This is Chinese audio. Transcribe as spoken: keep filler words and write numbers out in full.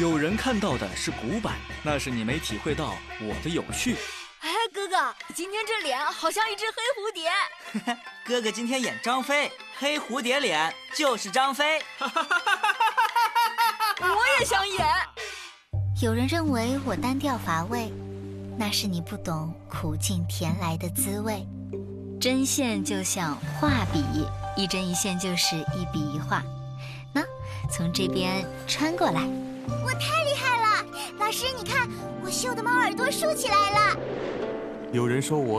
有人看到的是古板，那是你没体会到我的有趣。 哎，哥哥，今天这脸好像一只黑蝴蝶。 哥哥今天演张飞，黑蝴蝶脸就是张飞。 我也想演。 有人认为我单调乏味，那是你不懂苦尽甜来的滋味。针线就像画笔，一针一线就是一笔一画。那从这边穿过来， 我太厉害了！老师，你看，我绣的猫耳朵竖起来了。 有人说我